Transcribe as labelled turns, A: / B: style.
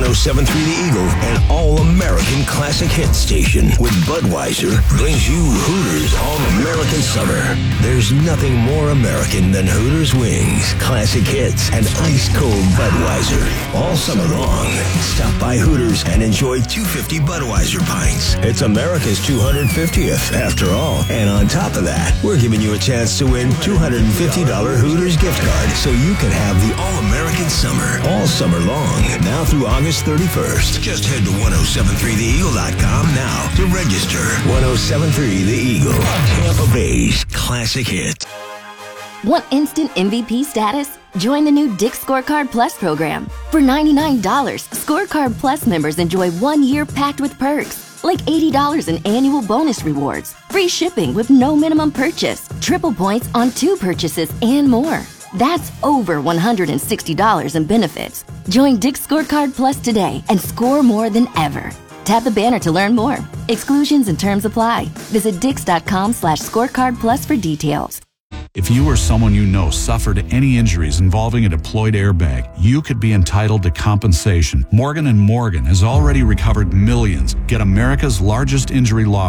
A: 107.3 The Eagle, an all-American classic hit station with Budweiser, brings you Hooters All-American Summer. There's nothing more American than Hooters wings, classic hits, and ice-cold Budweiser. All summer long, stop by Hooters and enjoy 250 Budweiser pints. It's America's 250th, after all. And on top of that, we're giving you a chance to win $250 Hooters gift card so you can have the all-American summer all summer long, now through August 31st. Just head to 1073theeagle.com now to register. 1073 The Eagle, Tampa Bay's classic hit.
B: Want instant MVP status? Join the new Dick's Scorecard Plus program. For $99, Scorecard Plus members enjoy 1 year packed with perks, like $80 in annual bonus rewards, free shipping with no minimum purchase, triple points on 2 purchases, and more. That's over $160 in benefits. Join Dick's Scorecard Plus today and score more than ever. Tap the banner to learn more. Exclusions and terms apply. Visit dix.com/scorecardplus for details.
C: If you or someone you know suffered any injuries involving a deployed airbag, you could be entitled to compensation. Morgan & Morgan has already recovered millions. Get America's largest injury law